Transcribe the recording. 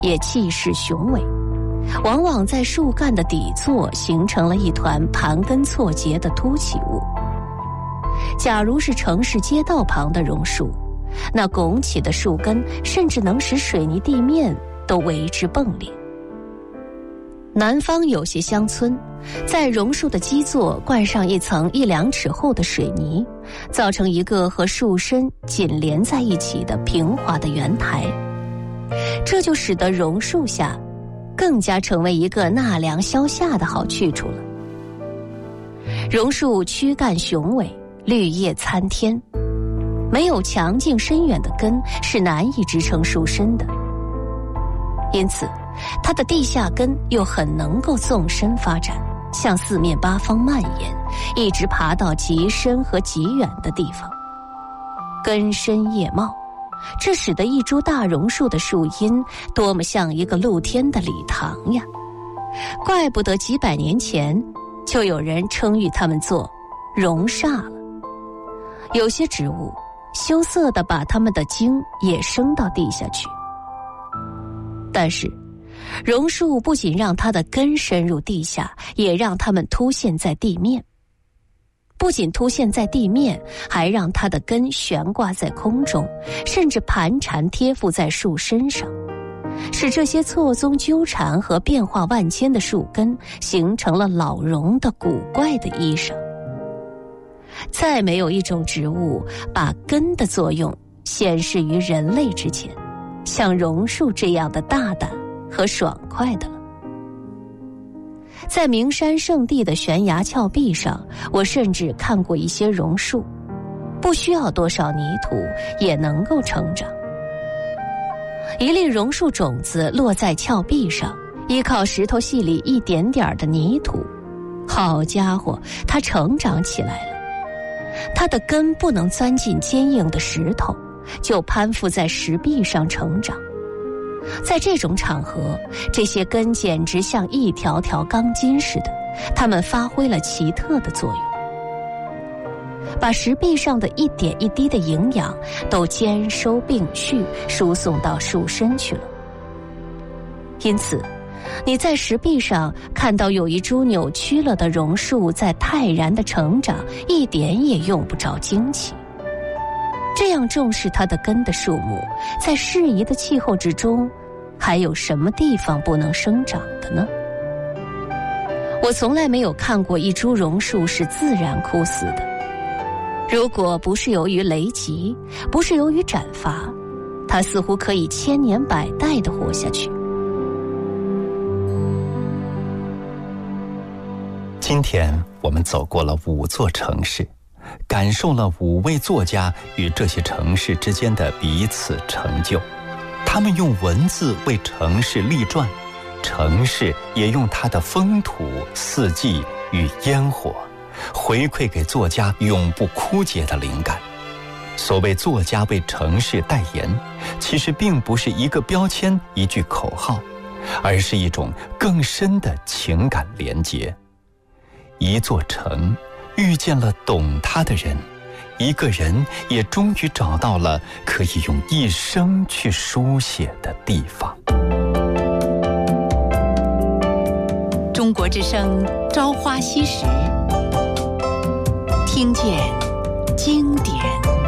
也气势雄伟，往往在树干的底座形成了一团盘根错节的凸起物。假如是城市街道旁的榕树，那拱起的树根甚至能使水泥地面都为之迸裂。南方有些乡村，在榕树的基座灌上一层1-2尺厚的水泥，造成一个和树身紧连在一起的平滑的圆台，这就使得榕树下更加成为一个纳凉消夏的好去处了。榕树躯干雄伟，绿叶参天，没有强劲深远的根是难以支撑树身的，因此它的地下根又很能够纵深发展，向四面八方蔓延，一直爬到极深和极远的地方。根深叶茂，这使得一株大榕树的树荫多么像一个露天的礼堂呀！怪不得几百年前就有人称誉它们做榕煞了。有些植物羞涩地把它们的茎也升到地下去，但是榕树不仅让它的根深入地下，也让它们凸现在地面。不仅凸现在地面，还让它的根悬挂在空中，甚至盘缠贴附在树身上，使这些错综纠缠和变化万千的树根形成了老榕的古怪的衣裳。再没有一种植物把根的作用显示于人类之前，像榕树这样的大胆和爽快的了。在名山圣地的悬崖峭壁上，我甚至看过一些榕树，不需要多少泥土也能够成长。一粒榕树种子落在峭壁上，依靠石头隙里一点点的泥土，好家伙，它成长起来了。它的根不能钻进坚硬的石头，就攀附在石壁上成长。在这种场合，这些根简直像一条条钢筋似的，它们发挥了奇特的作用，把石壁上的一点一滴的营养都兼收并蓄，输送到树身去了。因此你在石壁上看到有一株扭曲了的榕树在泰然的成长，一点也用不着惊奇。这样重视它的根的树木，在适宜的气候之中，还有什么地方不能生长的呢？我从来没有看过一株榕树是自然枯死的。如果不是由于雷击，不是由于斩伐，它似乎可以千年百代地活下去。 今天我们走过了5座城市，感受了5位作家与这些城市之间的彼此成就。他们用文字为城市立传，城市也用它的风土、四季与烟火，回馈给作家永不枯竭的灵感。所谓作家为城市代言，其实并不是一个标签、一句口号，而是一种更深的情感连结。一座城遇见了懂它的人，一个人也终于找到了可以用一生去书写的地方。 中国之声朝花夕拾，听见经典。